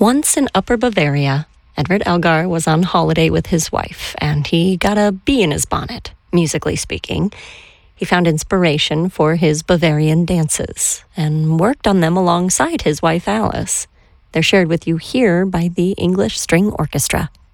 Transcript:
Once in Upper Bavaria, Edward Elgar was on holiday with his wife, and he got a bee in his bonnet, musically speaking. He found inspiration for his Bavarian dances and worked on them alongside his wife Alice. They're shared with you here by the English String Orchestra.